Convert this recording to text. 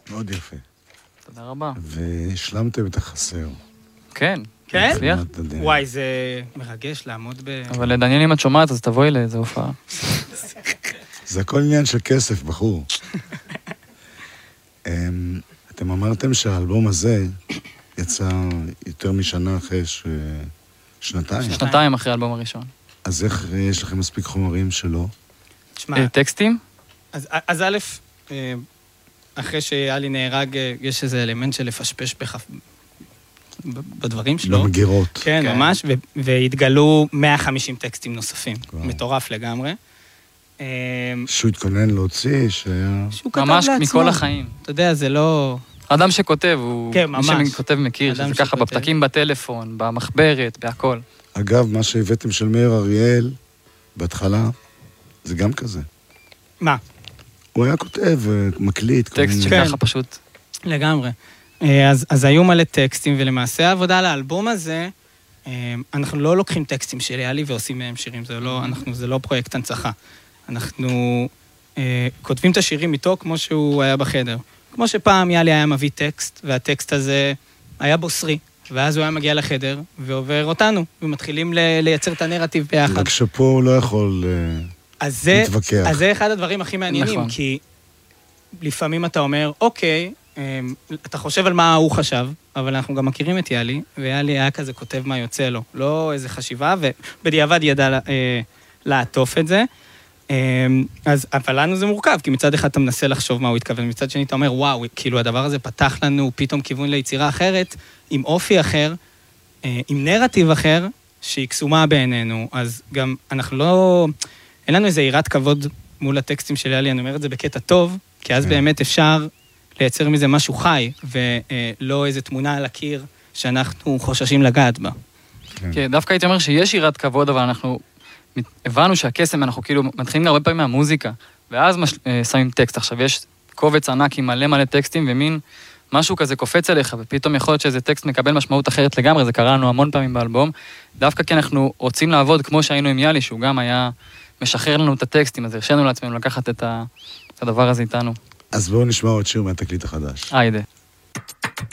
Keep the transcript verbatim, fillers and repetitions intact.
מאוד יפה. תודה רבה. והשלמתם את החסר. כן. כן? הצליח. וואי, זה מרגש לעמוד ב... אבל לדניאל, אם את שומעת, אז תבואי לאיזו הופעה. זה הכל עניין של כסף, בחור. אתם אמרתם שהאלבום הזה יצא יותר משנה אחרי ש... שנתיים. שנתיים אחרי האלבום הראשון. אז איך יש לכם מספיק חומרים שלו? תשמע, טקסטים? אז, אז א', אחרי שיאלי נהרג, יש איזה אלמנט של לפשפש בחפ... בדברים שלו. במגירות. כן, כן. ממש, ו... והתגלו מאה וחמישים טקסטים נוספים. וואו. מטורף לגמרי. שהוא התכונן להוציא, שהיה... שהוא כתב ממש לעצמו. מכל החיים. אתה יודע, זה לא... אדם שכותב, הוא... כן, ממש. מי שכותב מכיר, שזה ככה בפתקים בטלפון, במחברת, בהכל. אגב, מה שהבאתם של מאיר אריאל, בהתחלה, זה גם כזה. מה? הוא היה כותב, מקליט. טקסט שככה פשוט. לגמרי. אז, אז היו מלא טקסטים, ולמעשה העבודה על האלבום הזה, אנחנו לא לוקחים טקסטים של יאלי ועושים מהם שירים, זה לא, אנחנו, זה לא פרויקט הנצחה. אנחנו אה, כותבים את השירים איתו כמו שהוא היה בחדר. כמו שפעם יאלי היה מביא טקסט, והטקסט הזה היה בוסרי, ואז הוא היה מגיע לחדר ועובר אותנו, ומתחילים ל- לייצר את הנרטיב ביחד. רק שפה הוא לא יכול אז זה, להתווכח. אז זה אחד הדברים הכי מעניינים, נכון. כי לפעמים אתה אומר, אוקיי, אתה חושב על מה הוא חשב, אבל אנחנו גם מכירים את יאלי, ויאלי היה כזה כותב מה יוצא לו, לא איזה חשיבה, ובדיעבד ידע לעטוף את זה. אז, אבל לנו זה מורכב, כי מצד אחד אתה מנסה לחשוב מה הוא התכוון, מצד שני אתה אומר, וואו, כאילו הדבר הזה פתח לנו פתאום כיוון ליצירה אחרת, עם אופי אחר, עם נרטיב אחר, שהיא קסומה בעינינו, אז גם אנחנו לא, אין לנו איזה יראת כבוד מול הטקסטים של יאלי, אני אומר את זה בקטע טוב, כי אז באמת אפשר לייצר מזה משהו חי, ולא איזה תמונה על הקיר שאנחנו חוששים לגעת בה. כן, דווקא הייתי אומר שיש יראת כבוד, אבל אנחנו הבנו שהקסם, אנחנו כאילו מתחילים הרבה פעמים מהמוזיקה, ואז מש... שמים טקסט. עכשיו יש קובץ ענק עם מלא מלא טקסטים, ומין משהו כזה קופץ אליך, ופתאום יכול להיות שזה טקסט מקבל משמעות אחרת לגמרי, זה קרה לנו המון פעמים באלבום, דווקא כי אנחנו רוצים לעבוד כמו שהיינו עם יאלי, שהוא גם היה משחרר לנו את הטקסטים, אז הרשנו לעצמנו לקחת את, ה... את הדבר הזה איתנו. אז בואו נשמע עוד שיר מהתקליט החדש. היידה.